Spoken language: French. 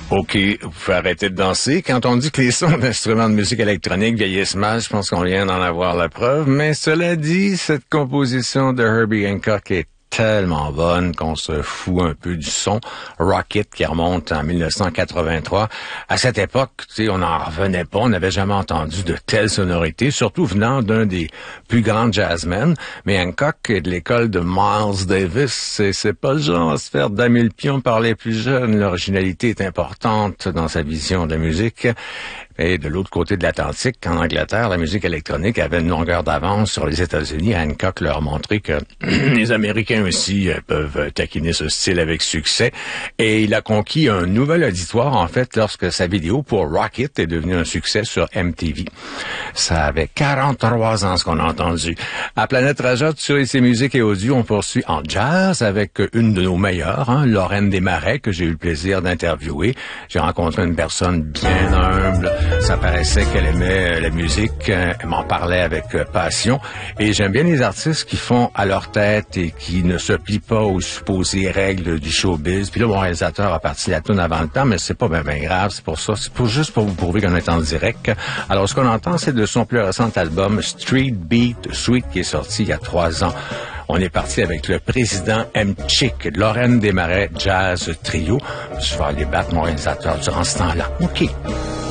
OK, vous pouvez arrêter de danser. Quand on dit que les sons d'instruments de musique électronique vieillissent mal, je pense qu'on vient d'en avoir la preuve. Mais cela dit, cette composition de Herbie Hancock est tellement bonne qu'on se fout un peu du son. Rocket qui remonte en 1983. À cette époque, tu sais, on n'en revenait pas. On n'avait jamais entendu de telles sonorités, surtout venant d'un des plus grands jazzmen. Mais Hancock est de l'école de Miles Davis. C'est pas le genre à se faire damer le pion par les plus jeunes. L'originalité est importante dans sa vision de la musique. Et de l'autre côté de l'Atlantique, en Angleterre, la musique électronique avait une longueur d'avance sur les États-Unis. Hancock leur a montré que les Américains aussi peuvent taquiner ce style avec succès. Et il a conquis un nouvel auditoire, en fait, lorsque sa vidéo pour Rocket est devenue un succès sur MTV. Ça avait 43 ans, ce qu'on a entendu. À Planète Rajotte, sur ses musiques et audio, on poursuit en jazz avec une de nos meilleures, Lorraine Desmarais, que j'ai eu le plaisir d'interviewer. J'ai rencontré une personne bien humble. Ça paraissait qu'elle aimait la musique, elle m'en parlait avec passion. Et j'aime bien les artistes qui font à leur tête et qui ne se plient pas aux supposées règles du showbiz. Puis là, mon réalisateur a parti la toune avant le temps, mais c'est pas bien grave, c'est pour ça. C'est juste pour vous prouver qu'on est en direct. Alors, ce qu'on entend, c'est de son plus récent album, Street Beat Sweet, qui est sorti il y a 3 ans. On est parti avec le président M-Chick, Lorraine Desmarais Jazz Trio. Je vais aller battre mon réalisateur durant ce temps-là. OK.